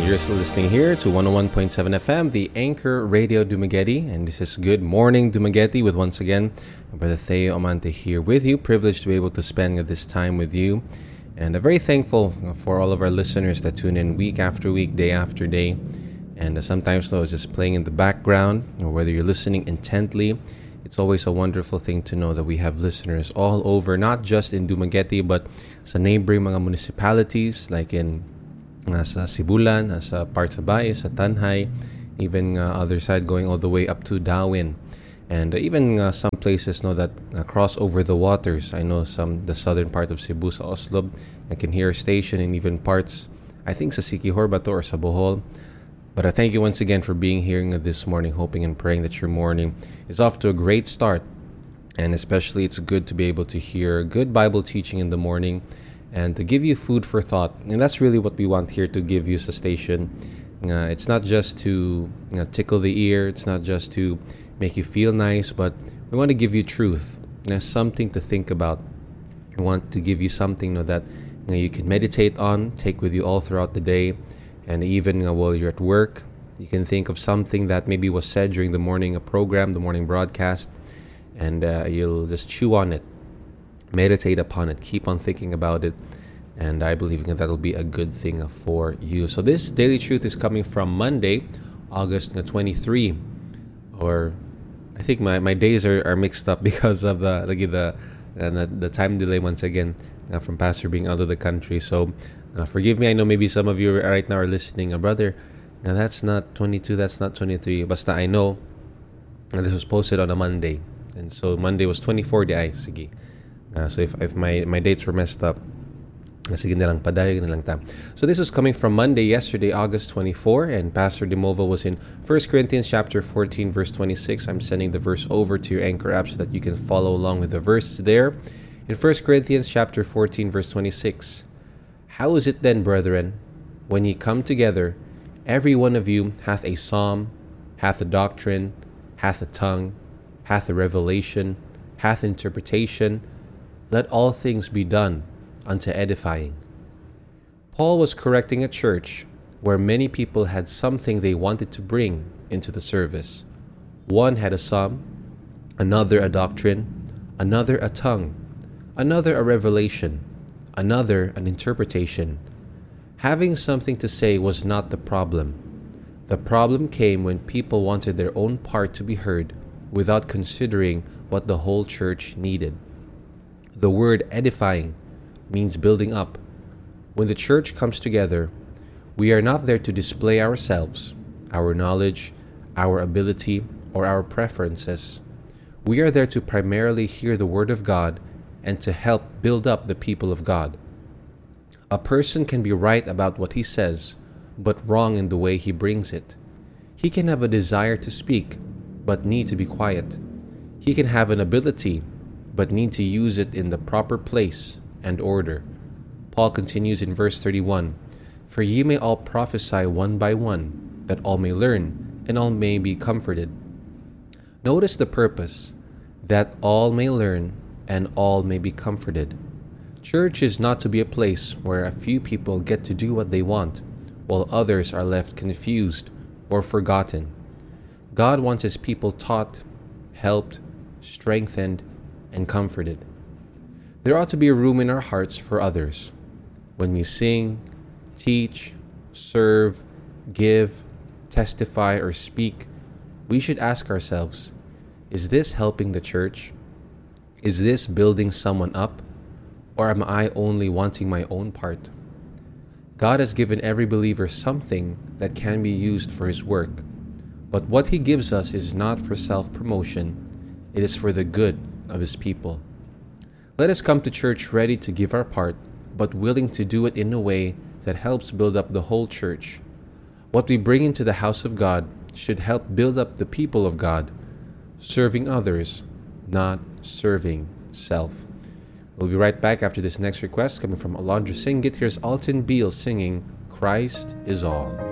You're still listening here to 101.7 FM, the Anchor Radio Dumaguete, and this is Good Morning Dumaguete with once again Brother Theo Amante here with you. Privileged to be able to spend this time with you, and I'm very thankful for all of our listeners that tune in week after week, day after day, and sometimes though it's just playing in the background, or whether you're listening intently. It's always a wonderful thing to know that we have listeners all over, not just in Dumaguete, but sa neighboring mga municipalities like in sa Sibulan, sa parts of Baez, sa Tanhay, even other side going all the way up to Darwin, and even some places that cross over the waters. I know the southern part of Cebu, sa Oslob, I can hear a station, and even parts, I think sa Siquijor ba to or sa Bohol. But I thank you once again for being here this morning, hoping and praying that your morning is off to a great start, and especially it's good to be able to hear good Bible teaching in the morning, and to give you food for thought. And that's really what we want here to give you, the station. It's not just to tickle the ear, it's not just to make you feel nice, but we want to give you truth, something to think about. We want to give you something that you can meditate on, take with you all throughout the day, and even while you're at work, you can think of something that maybe was said during the morning program, the morning broadcast, and you'll just chew on it. Meditate upon it, keep on thinking about it, and I believe that'll be a good thing for you. So this Daily Truth is coming from Monday, August 23, or I think my days are mixed up because of the time delay once again from Pastor being out of the country. So forgive me, I know maybe some of you right now are listening, brother, now that's not 22, that's not 23, basta I know this was posted on a Monday, and so Monday was 24 di ay, sige. So if my dates were messed up, sige na lang, padayo na lang ta. So this was coming from Monday, yesterday, August 24, and Pastor Demova was in 1 Corinthians chapter 14, verse 26. I'm sending the verse over to your Anchor app so that you can follow along with the verses there. In 1 Corinthians chapter 14, verse 26, how is it then, brethren, when ye come together, every one of you hath a psalm, hath a doctrine, hath a tongue, hath a revelation, hath interpretation, let all things be done unto edifying. Paul was correcting a church where many people had something they wanted to bring into the service. One had a psalm, another a doctrine, another a tongue, another a revelation, another an interpretation. Having something to say was not the problem. The problem came when people wanted their own part to be heard without considering what the whole church needed. The word edifying means building up. When the church comes together, we are not there to display ourselves, our knowledge, our ability, or our preferences. We are there to primarily hear the Word of God and to help build up the people of God. A person can be right about what he says, but wrong in the way he brings it. He can have a desire to speak, but need to be quiet. He can have an ability, but need to use it in the proper place and order. Paul continues in verse 31, for ye may all prophesy one by one, that all may learn, and all may be comforted. Notice the purpose, that all may learn, and all may be comforted. Church is not to be a place where a few people get to do what they want, while others are left confused or forgotten. God wants His people taught, helped, strengthened, and comforted. There ought to be a room in our hearts for others. When we sing, teach, serve, give, testify, or speak, we should ask ourselves, is this helping the church? Is this building someone up? Or am I only wanting my own part? God has given every believer something that can be used for His work. But what He gives us is not for self-promotion. It is for the good of His people. Let us come to church ready to give our part, but willing to do it in a way that helps build up the whole church. What we bring into the house of God should help build up the people of God, serving others, not serving self. We'll be right back after this next request coming from Alondra Singit. Here's Alton Beal singing, Christ is All.